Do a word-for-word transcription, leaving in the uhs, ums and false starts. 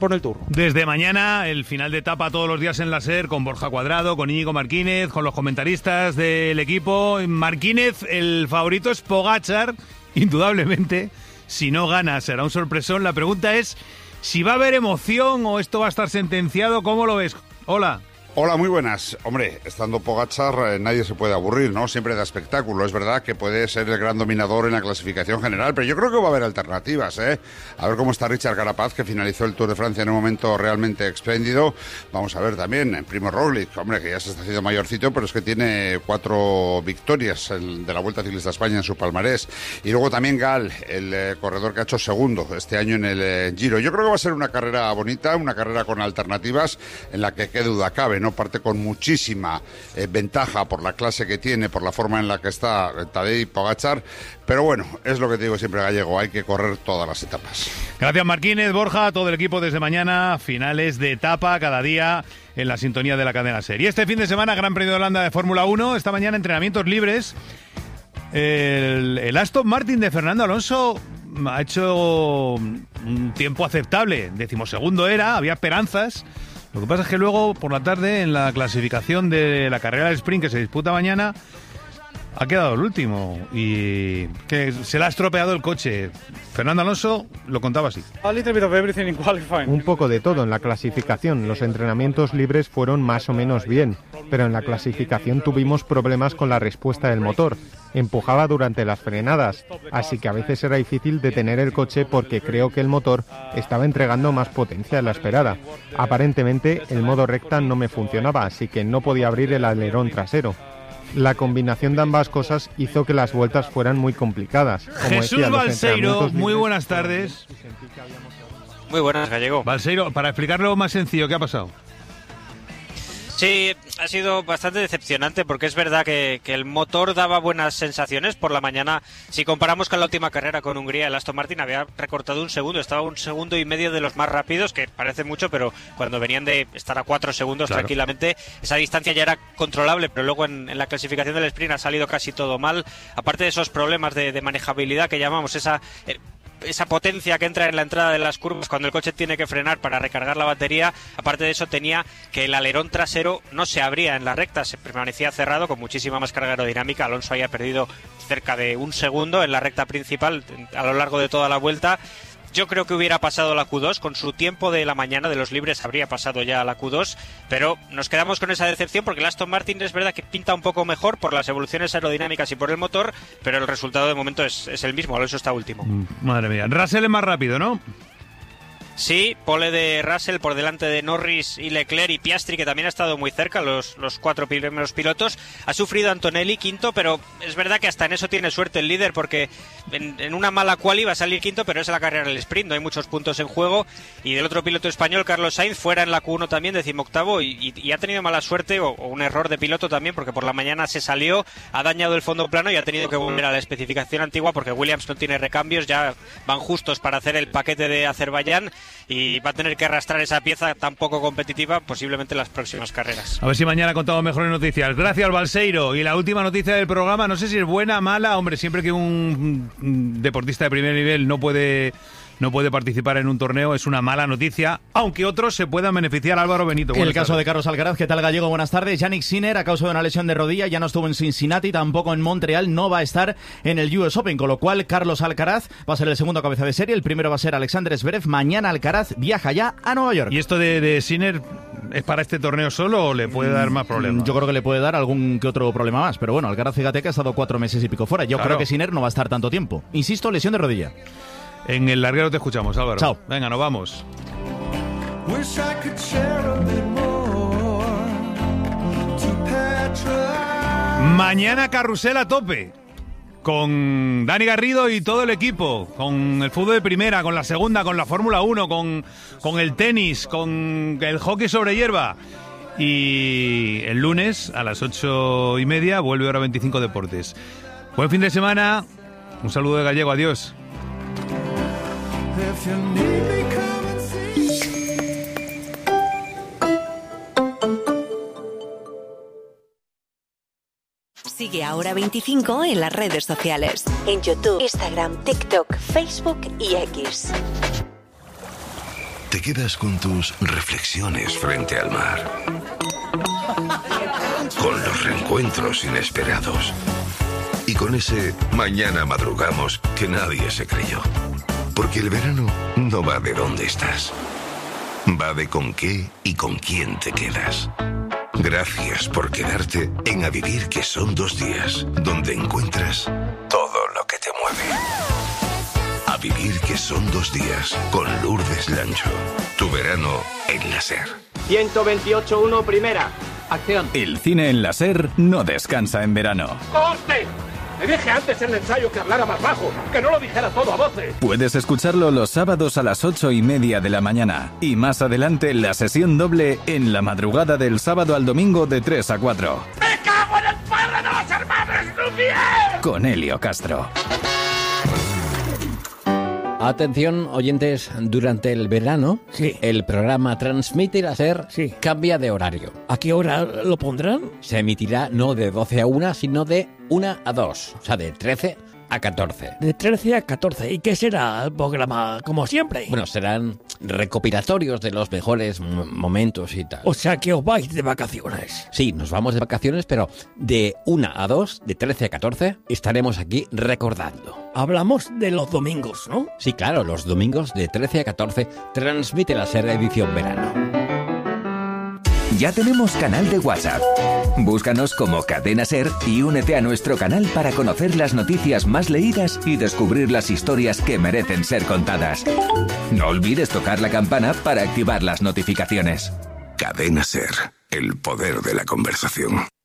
Pon el turno. Desde mañana, el final de etapa todos los días en la SER, con Borja Cuadrado, con Íñigo Martínez, con los comentaristas del equipo. Martínez, el favorito es Pogačar, indudablemente. Si no gana, será un sorpresón. La pregunta es si va a haber emoción o esto va a estar sentenciado. ¿Cómo lo ves? Hola. Hola, muy buenas. Hombre, estando Pogačar eh, nadie se puede aburrir, ¿no? Siempre da espectáculo. Es verdad que puede ser el gran dominador en la clasificación general, pero yo creo que va a haber alternativas, ¿eh? A ver cómo está Richard Carapaz, que finalizó el Tour de Francia en un momento realmente espléndido. Vamos a ver también Primo Roglic, hombre, que ya se está haciendo mayorcito, pero es que tiene cuatro victorias de la Vuelta Ciclista a España en su palmarés. Y luego también Gal, el eh, corredor que ha hecho segundo este año en el eh, Giro. Yo creo que va a ser una carrera bonita, una carrera con alternativas, en la que qué duda cabe, no parte con muchísima eh, ventaja por la clase que tiene, por la forma en la que está Tadej Pogačar, pero bueno, es lo que te digo siempre, Gallego, hay que correr todas las etapas. Gracias, Martínez, Borja, todo el equipo desde mañana, finales de etapa cada día en la sintonía de la cadena SER. Y este fin de semana, Gran Premio de Holanda de Fórmula uno, esta mañana entrenamientos libres. El, el Aston Martin de Fernando Alonso ha hecho un tiempo aceptable, decimosegundo era, había esperanzas. Lo que pasa es que luego, por la tarde, en la clasificación de la carrera del sprint que se disputa mañana, ha quedado el último y que se le ha estropeado el coche. Fernando Alonso lo contaba así. Un poco de todo en la clasificación. Los entrenamientos libres fueron más o menos bien, pero en la clasificación tuvimos problemas con la respuesta del motor. Empujaba durante las frenadas, así que a veces era difícil detener el coche porque creo que el motor estaba entregando más potencia de la esperada. Aparentemente el modo recta no me funcionaba, así que no podía abrir el alerón trasero. La combinación de ambas cosas hizo que las vueltas fueran muy complicadas. Como Jesús decía, Balseiro, muy buenas tardes. Muy buenas, Gallego. Balseiro, para explicarlo más sencillo, ¿qué ha pasado? Sí, ha sido bastante decepcionante porque es verdad que, que el motor daba buenas sensaciones por la mañana. Si comparamos con la última carrera con Hungría, el Aston Martin había recortado un segundo, estaba un segundo y medio de los más rápidos, que parece mucho, pero cuando venían de estar a cuatro segundos claro. tranquilamente, esa distancia ya era controlable, pero luego en, en la clasificación del sprint ha salido casi todo mal. Aparte de esos problemas de, de manejabilidad que llamamos, esa... Eh, esa potencia que entra en la entrada de las curvas cuando el coche tiene que frenar para recargar la batería, aparte de eso tenía que el alerón trasero no se abría en la recta, se permanecía cerrado con muchísima más carga aerodinámica. Alonso había perdido cerca de un segundo en la recta principal a lo largo de toda la vuelta. Yo creo que hubiera pasado la Q dos, con su tiempo de la mañana de los libres habría pasado ya la Q dos, pero nos quedamos con esa decepción porque el Aston Martin es verdad que pinta un poco mejor por las evoluciones aerodinámicas y por el motor, pero el resultado de momento es, es el mismo, Alonso está último. Madre mía, Russell es más rápido, ¿no? Sí, pole de Russell por delante de Norris y Leclerc y Piastri, que también ha estado muy cerca, los, los cuatro primeros pilotos. Ha sufrido Antonelli quinto, pero es verdad que hasta en eso tiene suerte el líder, porque en, en una mala quali va a salir quinto, pero es la carrera del sprint, no hay muchos puntos en juego. Y del otro piloto español, Carlos Sainz, fuera en la Q uno también, decimoctavo, y, y, y ha tenido mala suerte o, o un error de piloto también, porque por la mañana se salió, ha dañado el fondo plano y ha tenido que volver a la especificación antigua, porque Williams no tiene recambios, ya van justos para hacer el paquete de Azerbaiyán, y va a tener que arrastrar esa pieza tan poco competitiva posiblemente en las próximas carreras. A ver si mañana contamos mejores noticias. Gracias, Balseiro. Y la última noticia del programa, no sé si es buena, mala. Hombre, siempre que un deportista de primer nivel no puede... no puede participar en un torneo, es una mala noticia, aunque otros se puedan beneficiar. Álvaro Benito. El caso de Carlos Alcaraz, ¿qué tal, Gallego? Buenas tardes. Yannick Sinner, a causa de una lesión de rodilla, ya no estuvo en Cincinnati, tampoco en Montreal, no va a estar en el U S Open, con lo cual Carlos Alcaraz va a ser el segundo cabeza de serie, el primero va a ser Alexander Zverev, mañana Alcaraz viaja ya a Nueva York. ¿Y esto de, de Sinner es para este torneo solo o le puede dar más problemas? Yo creo que le puede dar algún que otro problema más, pero bueno, Alcaraz, fíjate que ha estado cuatro meses y pico fuera. Yo claro. creo que Sinner no va a estar tanto tiempo. Insisto, lesión de rodilla. En el larguero te escuchamos, Álvaro. Chao. Venga, nos vamos. Mañana carrusel a tope. Con Dani Garrido y todo el equipo. Con el fútbol de primera, con la segunda, con la Fórmula uno, con, con el tenis, con el hockey sobre hierba. Y el lunes a las ocho y media vuelve Hora veinticinco Deportes. Buen fin de semana. Un saludo de Gallego. Adiós. Sigue a Hora veinticinco en las redes sociales. En YouTube, Instagram, TikTok, Facebook y X. te quedas con tus reflexiones frente al mar, con los reencuentros inesperados y con ese mañana madrugamos que nadie se creyó. Porque el verano no va de dónde estás, va de con qué y con quién te quedas. Gracias por quedarte en A Vivir, que son dos días, donde encuentras todo lo que te mueve. A Vivir, que son dos días, con Lourdes Lancho. Tu verano en la SER. ciento veintiocho punto uno, primera. Acción. El cine en la SER no descansa en verano. ¡Corte! Le dije antes en el ensayo que hablara más bajo, que no lo dijera todo a voces. Puedes escucharlo los sábados a las ocho y media de la mañana. Y más adelante la sesión doble en la madrugada del sábado al domingo de tres a cuatro. ¡Me cago en el padre de los hermanos Lumière! Con Helio Castro. Atención, oyentes, durante el verano, sí. el programa Transmite la SER sí. cambia de horario. ¿A qué hora lo pondrán? Se emitirá no de doce a una, sino de una a dos, o sea, de trece a catorce. De trece a catorce. ¿Y qué será el programa, como siempre? Bueno, serán recopilatorios de los mejores m- momentos y tal. O sea, que os vais de vacaciones. Sí, nos vamos de vacaciones, pero de una a dos, de trece a catorce, estaremos aquí recordando. Hablamos de los domingos, ¿no? Sí, claro, los domingos de trece a catorce Transmite la SER edición verano. Ya tenemos canal de WhatsApp. Búscanos como Cadena SER y únete a nuestro canal para conocer las noticias más leídas y descubrir las historias que merecen ser contadas. No olvides tocar la campana para activar las notificaciones. Cadena SER, el poder de la conversación.